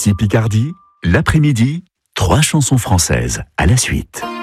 RCI Picardie, l'après-midi, 3 chansons françaises à la suite.